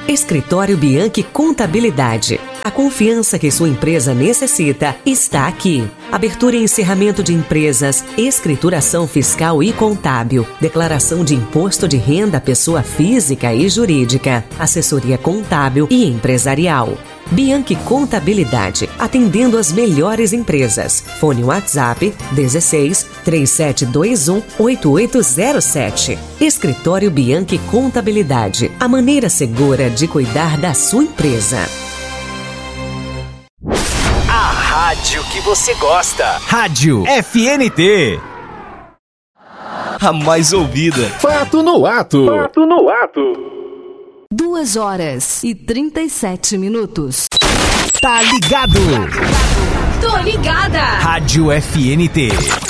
Escritório Bianchi Contabilidade. A confiança que sua empresa necessita está aqui. Abertura e encerramento de empresas, escrituração fiscal e contábil, declaração de imposto de renda à pessoa física e jurídica, assessoria contábil e empresarial. Bianchi Contabilidade, atendendo as melhores empresas. Fone WhatsApp 16 3721 8807. Escritório Bianchi Contabilidade, a maneira segura de cuidar da sua empresa. A rádio que você gosta. Rádio FNT. A mais ouvida. Fato no ato. Fato no ato. 2h37. Tá ligado? Tô ligada. Rádio FNT.